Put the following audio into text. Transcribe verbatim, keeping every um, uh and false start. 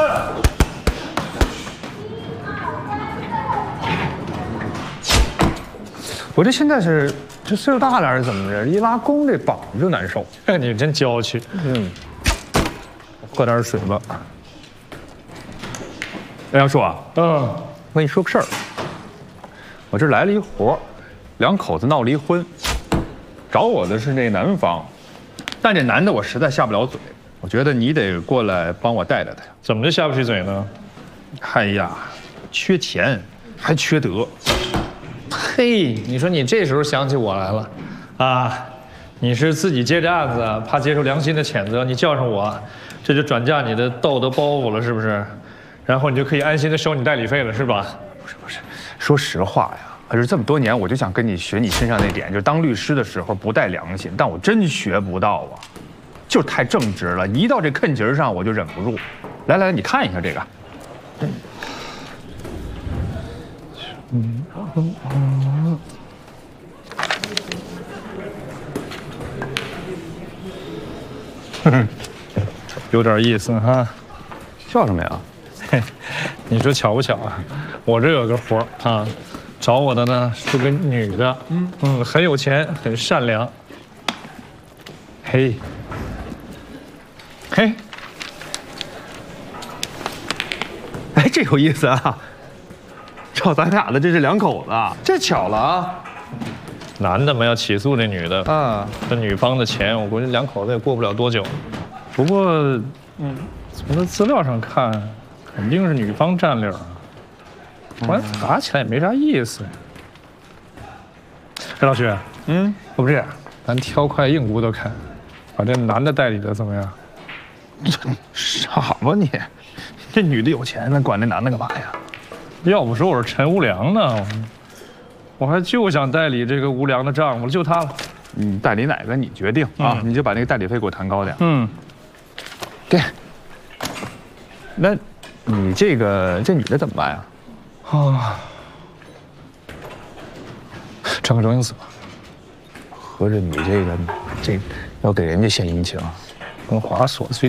我这现在是这岁数大了还是怎么着？一拉弓这膀子就难受。 哎，你真娇气。 嗯，喝点水吧。哎，杨叔啊， 嗯， 我跟你说个事儿。我这来了一活，两口子闹离婚，找我的是那男方，但这男的我实在下不了嘴，我觉得你得过来帮我带带他。 怎么就下不去嘴呢？ 哎呀，缺钱还缺德。 嘿，你说你这时候想起我来了，啊，你是自己接这案子，怕接受良心的谴责，你叫上我，这就转嫁你的道德包袱了，是不是？然后你就可以安心的收你代理费了，是吧？ 不是不是，说实话呀，可是这么多年，我就想跟你学你身上那点，就是当律师的时候不带良心，但我真学不到啊，就是太正直了，一到这坑节上我就忍不住。来来来，你看一下这个。嗯嗯嗯。 嗯，有点意思哈。 笑什么呀？ 嘿，你说巧不巧啊？我这有个活儿啊，找我的呢是个女的，嗯嗯，很有钱，很善良。嘿，嘿， 哎，这有意思啊！照咱俩的，这是两口子，这巧了啊！ 男的嘛要起诉这女的啊，这女方的钱，我估计两口子也过不了多久。不过，嗯，从这资料上看，肯定是女方占理儿，不然打起来也没啥意思。哎，老徐，嗯，要不这样，咱挑块硬骨头看，把这男的代理的怎么样？ 傻吧你？这女的有钱，那管这男的干嘛呀？ 要不说我是陈无良呢。 我还就想代理这个无良的丈夫，就他了。 你代理哪个你决定啊？你就把那个代理费给我谈高点。嗯，给。那，你这个这女的怎么办呀？ 啊，张克周应死吧？ 合着你这个这要给人家献殷勤， 跟华所最。